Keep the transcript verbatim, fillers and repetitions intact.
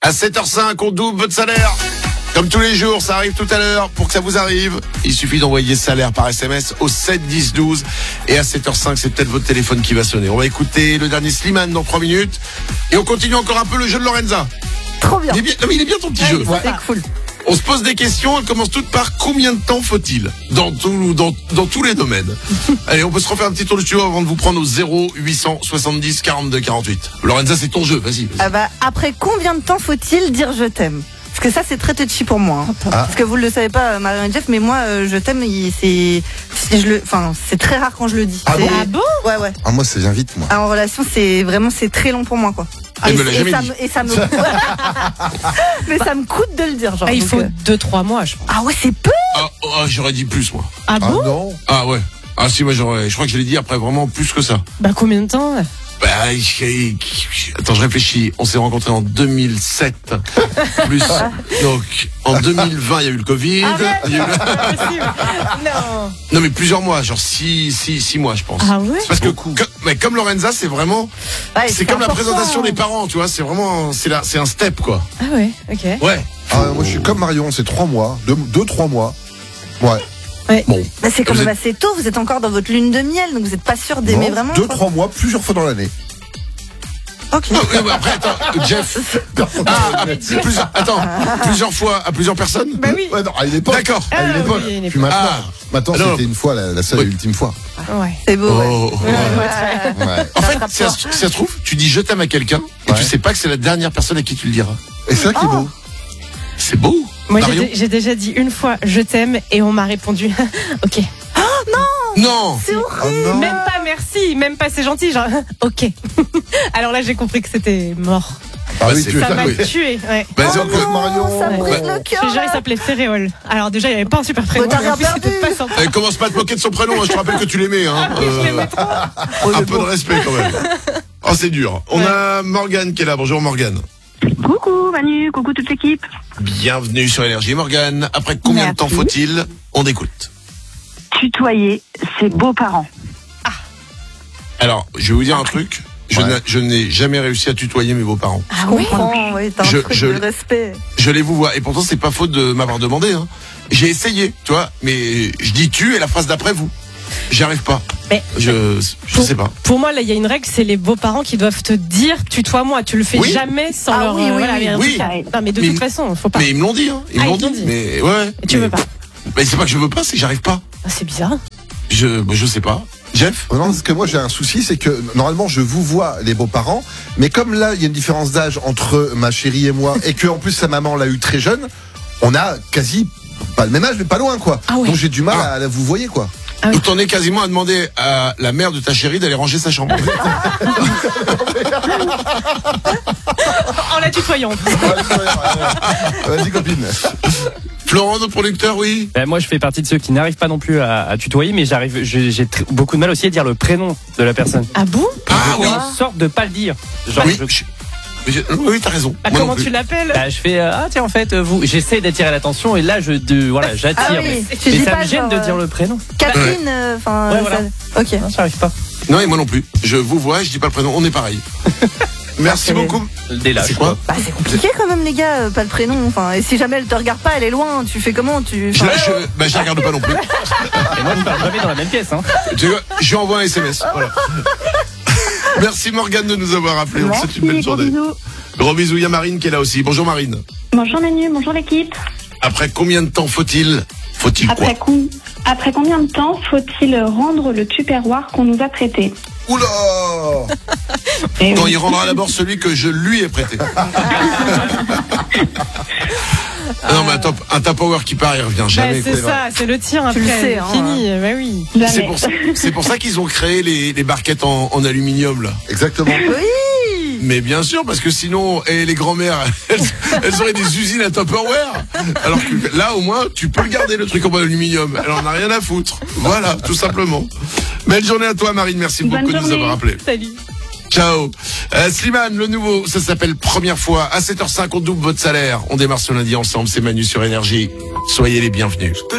À sept heures cinq, on double votre salaire. Comme tous les jours, ça arrive tout à l'heure. Pour que ça vous arrive, il suffit d'envoyer salaire par S M S au sept dix douze. Et à sept heures cinq, c'est peut-être votre téléphone qui va sonner. On va écouter le dernier Slimane dans trois minutes. Et on continue encore un peu le jeu de Lorenza. Trop bien. Il est bien, non mais il est bien ton petit Ouais, jeu. c'est cool. On se pose des questions, elles commencent toutes par combien de temps faut-il dans, tout, dans, dans tous les domaines. Allez, on peut se refaire un petit tour du studio avant de vous prendre au zéro huit cent soixante-dix quarante-deux quarante-huit. Lorenza, c'est ton jeu, vas-y. vas-y. Ah bah, après combien de temps faut-il dire je t'aime ? Parce que ça, c'est très touchy pour moi. Hein. Ah. Parce que vous ne le savez pas, Marion et Jeff, mais moi, euh, je t'aime, il- c'est, si je le, enfin, c'est très rare quand je le dis. Ah C'est- bon Ah bon ? Ouais, ouais. Ah, moi, ça vient vite, moi. Ah, en relation, c'est vraiment, c'est très long pour moi, quoi. Elle et, me l'a et jamais ça dit. me, et ça me, mais ça me coûte de le dire, genre. Ah, il donc, faut euh, deux trois mois, je pense. Ah ouais, c'est peu. Ah, ah, j'aurais dit plus, moi. Ah Ah bon ? non. Ah ouais. Ah si, moi j'aurais. Je crois que je l'ai dit après vraiment plus que ça. Bah combien de temps ? Bah, je- attends, je réfléchis. On s'est rencontrés en deux mille sept. Plus. Donc, en deux mille vingt, il y a eu le Covid. Arrête. Il y a eu le- Pas possible. Non. Non, mais plusieurs mois, genre six, six, six mois, je pense. Ah ouais ? Parce que, que- mais comme Lorenza, c'est vraiment, Ouais, c'est comme la important. présentation des parents, tu vois. C'est vraiment, c'est là, c'est un step, quoi. Ah ouais, ok. Ouais. Ah, moi, je suis comme Marion, c'est trois mois. Deux, deux, trois mois. Ouais. Bon. Bah, c'est quand Vous même êtes- assez tôt. Vous êtes encore dans votre lune de miel, donc vous n'êtes pas sûr d'aimer Non, vraiment. deux, quoi. trois mois, plusieurs fois dans l'année. Ok. Non, mais après, attends, Jeff. Ah, à plusieurs, attends, plusieurs fois à plusieurs personnes. Bah oui. Ouais, non, à une époque. D'accord. À une Ah, époque. oui, à une époque. Puis maintenant, Ah. maintenant Alors- c'était une fois, la, la seule Oui. et ultime fois. Ouais. C'est beau. ouais. Oh. Ouais. Ouais. En fait, Rattrape-toi. si ça, se- si ça se trouve, tu dis je t'aime à quelqu'un et Ouais. tu sais pas que c'est la dernière personne à qui tu le diras. Et c'est ça qui est beau. C'est beau. Moi, j'ai, Marion dé- j'ai déjà dit une fois je t'aime et on m'a répondu ok. Non. C'est Oh horrible. non. Même pas merci, même pas c'est gentil, genre ok. Alors là, j'ai compris que c'était mort. Ah Bah, oui, c'est- tu Ça m'a oui. tué, ouais. Bah, Oh c'est encore- non, Marion. ça me brise Ouais. le cœur. Déjà, il s'appelait Ferréol. Alors déjà, il n'y avait pas un super prénom. Bah, t'as mais en rien plus, c'était perdu. pas sympa. Elle commence pas à te moquer de son prénom, hein, je te rappelle que tu l'aimais. Hein. Je Euh, l'aimais trop. Oh, un le peu beau. de respect quand même. Oh, c'est dur. On a Morgane qui est là. Bonjour Morgane. Coucou Manu, coucou toute l'équipe. Bienvenue sur Énergie Morgane. Après combien de temps Merci. faut-il ? On écoute. Tutoyer ses beaux-parents. Alors, je vais vous dire un truc. Je Ouais. n'ai- je n'ai jamais réussi à tutoyer mes beaux-parents. Ah Je oui. comprends, oui, t'as un Je- truc je- de respect. Je les vous vois. Et pourtant, c'est pas faute de m'avoir demandé. Hein. J'ai essayé, tu vois. Mais je dis tu et la phrase d'après vous. J'y arrive pas. Mais- je, je Pour- sais pas. Pour moi, là, il y a une règle, c'est les beaux-parents qui doivent te dire tutoie-moi. Tu le fais Oui. jamais sans Ah leur. oui, oui, voilà, oui. mais un Oui. truc- Non, mais de Mais- toute façon, faut pas. Mais ils me l'ont dit. Hein. Ils Ah, me l'ont ils t'ont dit. dit. Mais ouais. Et tu mais- veux pas. Mais c'est pas que je veux pas, c'est que j'arrive pas. Ah, c'est bizarre. Je, bah, je sais pas. Jeff. Non, parce que moi j'ai un souci, c'est que normalement je vous vois les beaux-parents, mais comme là il y a une différence d'âge entre ma chérie et moi, et que en plus sa maman l'a eu très jeune, on a quasi pas le même âge, mais pas loin quoi. Ah ouais. Donc j'ai du mal Ah. à la vous voyez quoi. Ah oui. Donc t'en es quasiment à demander à la mère de ta chérie d'aller ranger sa chambre. En la tutoyant. Vas-y copine. Florent, notre producteur, oui. Ben, moi, je fais partie de ceux qui n'arrivent pas non plus à, à tutoyer, mais j'arrive, j'ai j'ai tr- beaucoup de mal aussi à dire le prénom de la personne. Ah bon ? Ah oui. Une sorte de pas le dire. Genre, Oui, je, je- mais je- oui, t'as raison. Bah, Moi non comment plus. tu l'appelles ? bah, je fais euh, ah tiens en fait euh, vous, j'essaie d'attirer l'attention et là je de voilà j'attire, Ah oui, mais, tu mais dis ça pas me gêne genre, de euh, dire le prénom. Catherine, enfin. Ouais, voilà. Ok. Non, j'arrive pas. Non, et moi non plus. Je vous vois, je dis pas le prénom, on est pareil. Merci beaucoup. Dès là. C'est quoi Bah, c'est compliqué quand même, les gars, euh, pas le prénom. Enfin, et si jamais elle te regarde pas, elle est loin. Tu fais comment tu. je, enfin, je, bah, je la regarde pas non plus. Et moi je parle jamais dans la même pièce. Hein. Tu sais quoi, je lui envoie un S M S. Voilà. Merci Morgane de nous avoir appelé. On vous souhaite une belle Merci, gros journée. bisous. Gros bisous, il y a Marine qui est là aussi. Bonjour Marine. Bonjour Manu, bonjour l'équipe. Après combien de temps faut-il Faut-il quoi Après, com- Après combien de temps faut-il rendre le tupperware qu'on nous a prêté? Oula. Eh Quand oui. il rendra d'abord celui que je lui ai prêté. Ah non mais un, top, un Tupperware qui part, il revient Bah, jamais. c'est quoi. ça, c'est le tir après. Tu le sais, hein. Fini, bah oui. C'est Jamais. pour, ça- c'est pour ça qu'ils ont créé les, les barquettes en, en aluminium là. Exactement. Oui. Mais bien sûr, parce que sinon, et les grand-mères, elles, elles auraient des usines à Tupperware. Alors que là, au moins, tu peux le garder, le truc en aluminium. Elle en a rien à foutre. Voilà, tout simplement. Belle journée à toi, Marine. Merci Bonne beaucoup de nous journée. avoir appelés. Salut. Ciao. Euh, Slimane, le nouveau, ça s'appelle Première fois. À sept heures cinq, on double votre salaire. On démarre ce lundi ensemble. C'est Manu sur Énergie. Soyez les bienvenus.